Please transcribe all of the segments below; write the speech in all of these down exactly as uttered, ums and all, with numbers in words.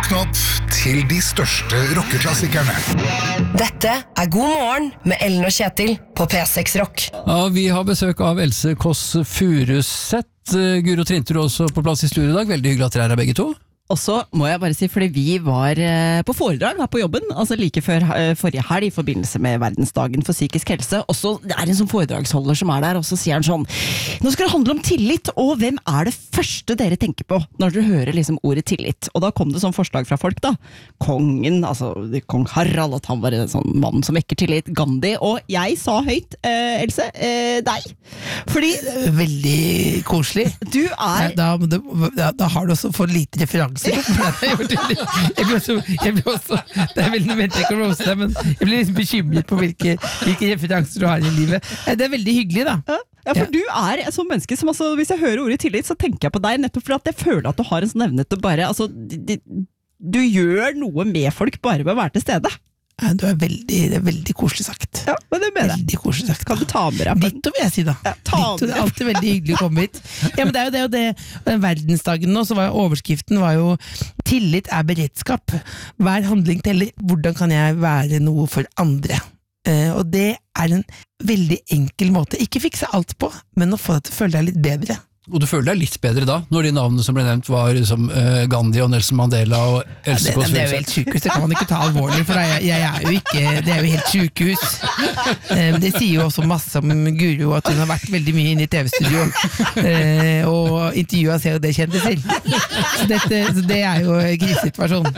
Våkne opp til de største rockeklassikerne. Dette er God morgen med Ellen og Kjetil på P seks Rock. Ja, vi har besøk av Else Kåss Furuseth. Guro Trinter også på plass i studio i dag. Veldig hyggelig at dere er her begge to. Og så må jeg bare si, fordi vi var på foredrag her på jobben, altså like før forrige helg i forbindelse med verdensdagen for psykisk helse, og så det er en sånn foredragsholder som er der, og så sier han sånn, nå skal det handle om tillit, og hvem er det første dere tenker på når dere hører liksom ordet tillit? Og da kom det sånn forslag fra folk da, kongen, altså kong Harald, at han var en sånn mann som vekker tillit, Gandhi, og jeg sa høyt, eh, Else, eh, deg, fordi veldig koselig. Du er... Da, da, da, da har du også fått lite referanse. Jeg blir også, jeg blir også det er veldig vent jeg kan rose deg, men jeg blir liksom bekymret på hvilke, hvilke referanser du har i livet. Det er veldig hyggelig da. Ja, for ja. Du er en sånn menneske som altså, hvis jeg hører ordet tillit, så tenker jeg på deg nettopp for at jeg føler at du har en sånn evne til å bare, altså, du, du gjør noe med folk bare ved å være til stede. Ja, du er veldig, det er veldig koselig sagt. Ja, men det mener jeg. Veldig koselig sagt. Kan du ta med deg? Ditto vil jeg si da. Ja, ta Ditto, det er alltid veldig hyggelig å komme hit. Ja, men det er jo det, og det, og den verdensdagen nå, så var jo overskriften var jo tillit er beredskap. Hver handling teller. Hvordan kan jeg være noe for andre? Uh, og det er en veldig enkel måte. Ikke fikse alt på, men å få deg til å føle deg litt bedre. Og du føler deg litt bedre da, når de navnene som ble nevnt var liksom, uh, Gandhi og Nelson Mandela og Else Kåss Furuseth. Det er jo helt sykehus, det kan man ikke ta alvorlig, for jeg, jeg er jo ikke, det er jo helt sykehus. Uh, det sier jo også masse om Guro, at hun har vært veldig mye inne i T V-studio, uh, og intervjuet ser jo det kjendiser. Så, dette, så det er jo en krisesituasjon.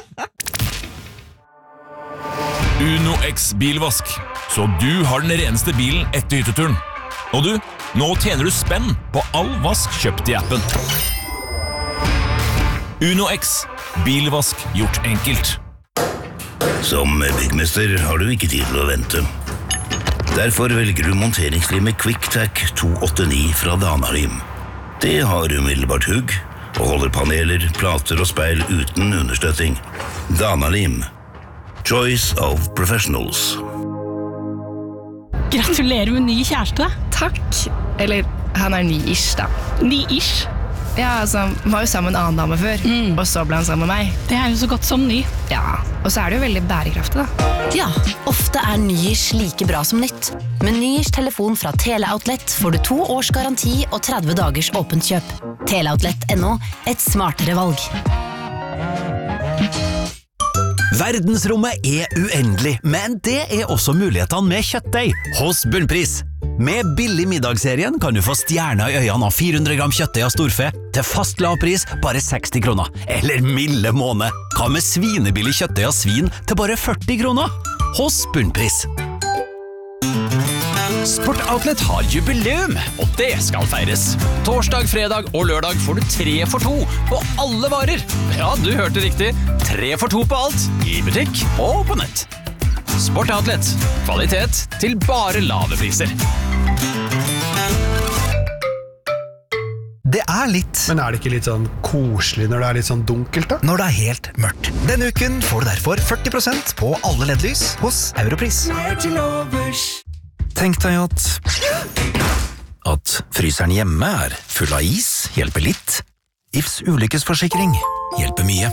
Uno X bilvask, så du har den reneste bilen etter hytteturen. Og du, nå tjener du spenn på all vask kjøpt i appen. Uno X, bilvask gjort enkelt. Som byggmester har du ikke tid til å vente. Derfor velger du monteringslimet QuickTac to åttini fra Danalim. Det har umiddelbart hugg, og holder paneler, plater og speil uten understøtting. Danalim. Choice of professionals. Gratulerer med ny kjæreste. Takk. Eller, han er ny-ish da. Ny-ish? Ja, altså, han var jo sammen med en annen dame før, mm. og så ble han sammen med meg. Det er jo så godt som ny. Ja, og så er det jo veldig bærekraftig da. Ja, ofte er ny-ish like bra som nytt. Med ny-ish telefon fra Teleoutlet får du to års garanti og tretti dagers åpent kjøp. Teleoutlet punktum no, et smartere valg. Verdensrommet er uendelig, men det er også mulighetene med kjøttdeig hos Bunnpris. Med billig middagsserien kan du få stjerner i øynene av fire hundre gram kjøttdeig av storfe til fast lav pris bare seksti kroner. Eller milde måned. Hva med svinebillig kjøttdeig av svin til bare førti kroner? Hos Bunnpris. Sport Outlet har jubileum, og det skal feires. Torsdag, fredag og lørdag får du tre for to på alle varer. Ja, du hørte riktig. Tre for to på alt, i butikk og på nett. Sport Outlet. Kvalitet til bare lave priser. Det er litt. Men er det ikke litt sånn koselig når det er litt sånn dunkelt da? Når det er helt mørkt. Denne uken får du derfor førti prosent på alle L E D-lys hos Europris. Tenk deg at At fryseren hjemme er full av is, hjelper litt. Ifs ulykkesforsikring hjelper mye.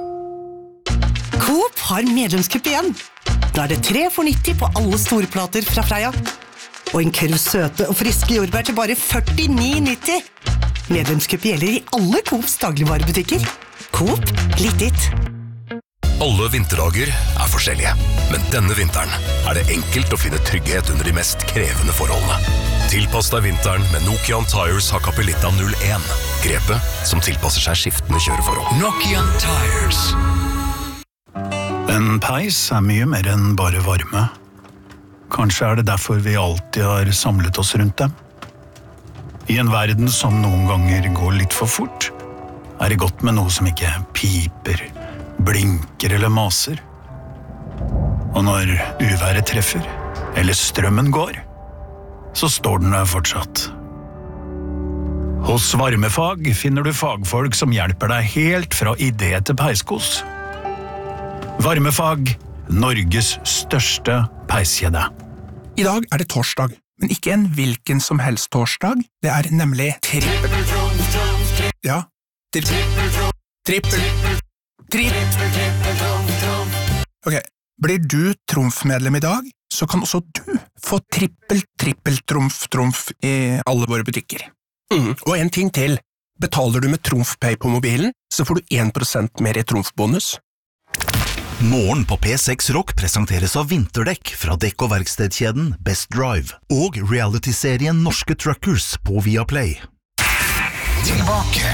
Coop har medlemskupp igjen. Da er det tre for nitti på alle storplater fra Freia. Og en kurv søte og friske jordbær til bare førtini nitti. Medlemskupp gjelder i alle Coops dagligvarebutikker. Coop, litt ditt. Alle vinterdager er forskjellige, men denne vinteren er det enkelt å finne trygghet under de mest krevende forholdene. Tilpass deg vinteren med Nokian Tires Hakkapelitta null én. Grepet som tilpasser seg skiftende kjøreforhold. Nokian Tires. En peis er mye mer enn bare varme. Kanskje er det derfor vi alltid har samlet oss rundt dem. I en verden som noen ganger går litt for fort, er det godt med noe som ikke piper, blinker eller maser. Og når uværet treffer, eller strømmen går, så står den der fortsatt. Hos Varmefag finner du fagfolk som hjelper deg helt fra idé til peiskos. Varmefag, Norges største peiskjede. I dag er det torsdag, men ikke en hvilken som helst torsdag. Det er nemlig trippel. Ja, trippel. Trippel. tripp, trippel, trumf, trumf. Ok, blir du trumf-medlem i dag, så kan også du få trippel, trippel, trumf, trumf i alle våre butikker. Mm, og en ting til. Betaler du med TrumfPay på mobilen, så får du en prosent mer i trumfbonus. Morgen på P seks Rock presenteres av vinterdekk fra dekk- og verkstedkjeden Best Drive og reality-serien Norske Truckers på Viaplay. Tilbake